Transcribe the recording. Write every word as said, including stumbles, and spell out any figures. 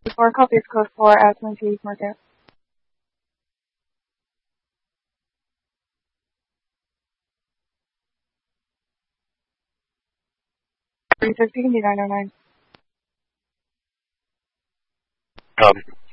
Four copies code four at Twin Market. three fifty can be nine oh nine. Copy.